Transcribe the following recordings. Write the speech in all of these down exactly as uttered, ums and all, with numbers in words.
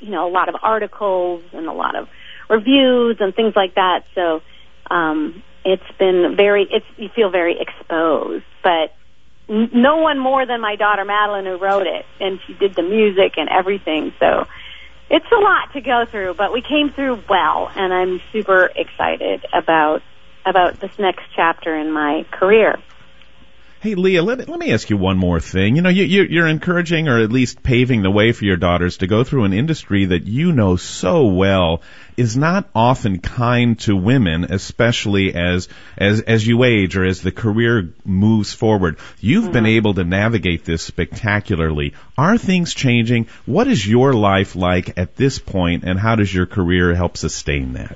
you know, a lot of articles and a lot of reviews and things like that. So um, it's been very, it's you feel very exposed. But n- no one more than my daughter Madeline, who wrote it, and she did the music and everything. So it's a lot to go through, but we came through well, and I'm super excited about about this next chapter in my career. Hey, Leah, let, let me ask you one more thing. You know, you, you, you're encouraging or at least paving the way for your daughters to go through an industry that you know so well is not often kind to women, especially as as as you age or as the career moves forward. You've mm-hmm. been able to navigate this spectacularly. Are things changing? What is your life like at this point, and how does your career help sustain that?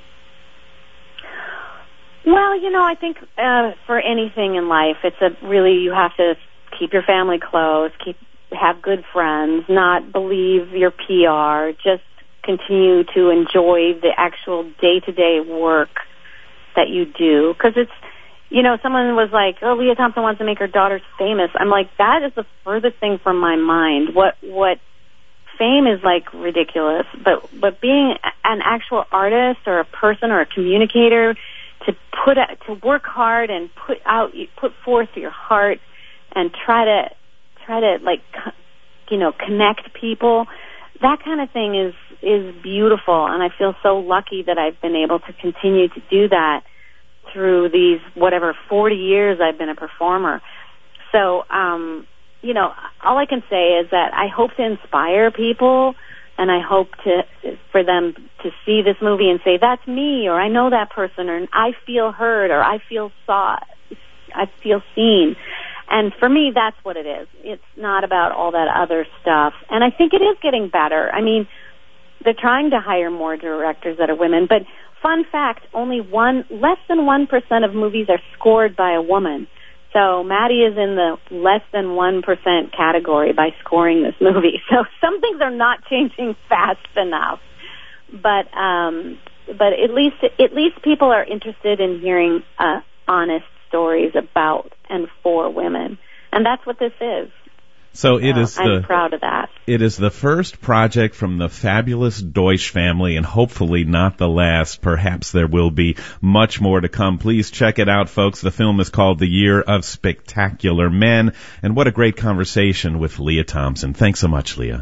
Well, you know, I think uh, for anything in life, it's a really, you have to keep your family close, keep have good friends, not believe your P R, just continue to enjoy the actual day-to-day work that you do. Because it's, you know, someone was like, oh, Leah Thompson wants to make her daughters famous. I'm like, that is the furthest thing from my mind. What, what fame is like ridiculous, but, but being an actual artist or a person or a communicator, to put out, to work hard and put out, put forth your heart and try to, try to like, you know, connect people. That kind of thing is, is beautiful. And I feel so lucky that I've been able to continue to do that through these, whatever, forty years I've been a performer. So, um, you know, all I can say is that I hope to inspire people. And I hope to for them to see this movie and say, that's me, or I know that person, or I feel heard, or I feel saw, I feel seen. And for me, that's what it is. It's not about all that other stuff. And I think it is getting better. I mean, they're trying to hire more directors that are women. But fun fact, only one, less than one percent of movies are scored by a woman. So Maddie is in the less than one percent category by scoring this movie. So some things are not changing fast enough. But um, but at least at least people are interested in hearing uh, honest stories about and for women. And that's what this is. So it is. I'm the, proud of that. It is the first project from the fabulous Deutsch family, and hopefully not the last. Perhaps there will be much more to come. Please check it out, folks. The film is called The Year of Spectacular Men, and what a great conversation with Leah Thompson. Thanks so much, Leah.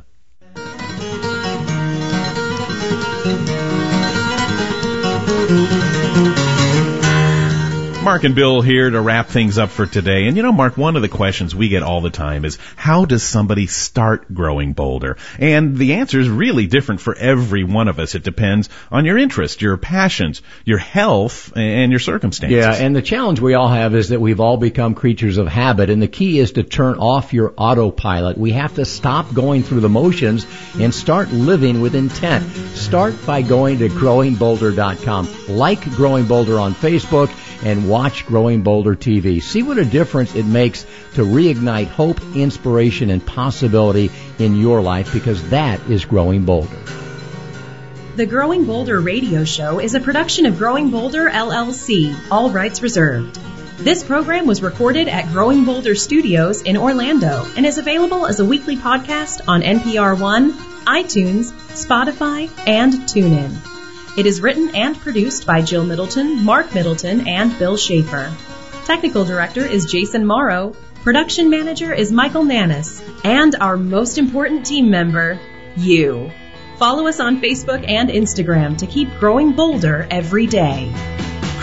Mark and Bill here to wrap things up for today. And you know, Mark, one of the questions we get all the time is, how does somebody start growing bolder? And the answer is really different for every one of us. It depends on your interest, your passions, your health, and your circumstances. Yeah, and the challenge we all have is that we've all become creatures of habit, and the key is to turn off your autopilot. We have to stop going through the motions and start living with intent. Start by going to growing bolder dot com. Like Growing Bolder on Facebook, and watch Growing Bolder T V. See what a difference it makes to reignite hope, inspiration, and possibility in your life, because that is Growing Bolder. The Growing Bolder radio show is a production of Growing Bolder, L L C, all rights reserved. This program was recorded at Growing Bolder Studios in Orlando and is available as a weekly podcast on N P R One, iTunes, Spotify, and TuneIn. It is written and produced by Jill Middleton, Mark Middleton, and Bill Schaefer. Technical director is Jason Morrow. Production manager is Michael Nannis. And our most important team member, you. Follow us on Facebook and Instagram to keep growing bolder every day.